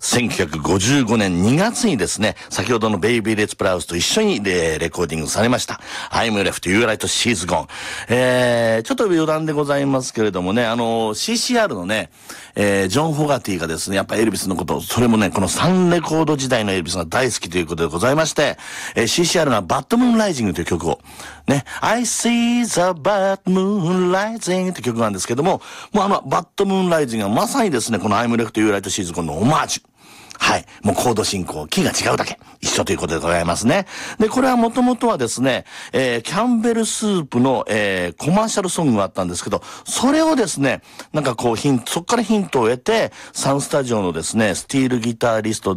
1955年2月にですね、先ほどのベイビー・レッツ・プラウスと一緒にレコーディングされました。I'm left, you right, she's gone。ちょっと余談でございますけれどもね、CCR のね、ジョン・フォガティがですね、やっぱエルビスのこと、それもね、このサンレコード時代のエルビスが大好きということでございまして、CCR がバッドムーンライジングという曲を、ね、I see the bad moon rising という曲なんですけども、もうバッドムーンライジングがまさにですね、この I'm left, you right, she's gone のオマージュ。はい。もうコード進行、キーが違うだけ。一緒ということでございますね。で、これはもともとはですね、キャンベルスープの、コマーシャルソングがあったんですけど、それをですね、なんかこうそっからヒントを得て、サンスタジオのですね、スティールギタリスト